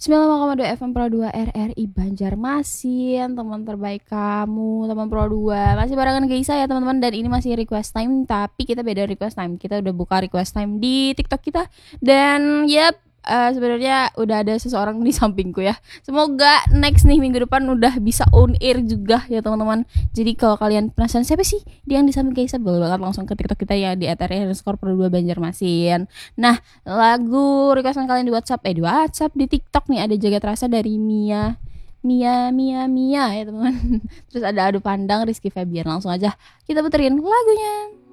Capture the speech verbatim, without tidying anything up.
sembilan puluh lima koma dua F M Pro dua R R I Banjarmasin, teman terbaik kamu, teman Pro dua. Masih barengan Geisa ya teman-teman, dan ini masih request time, tapi kita beda request time. Kita udah buka request time di TikTok kita. Dan yep, uh, sebenarnya udah ada seseorang di sampingku ya. Semoga next nih minggu depan udah bisa on air juga ya teman-teman. Jadi kalau kalian penasaran siapa sih dia yang di samping Geisa, boleh banget langsung ke TikTok kita ya di at r r underscore pro dua Banjarmasin. Nah, lagu requestan kalian di WhatsApp eh di WhatsApp di TikTok nih ada Jagat Rasa dari Mia Mia Mia Mia ya teman. Terus ada Adu Pandang Rizky Febian. Langsung aja kita puterin lagunya.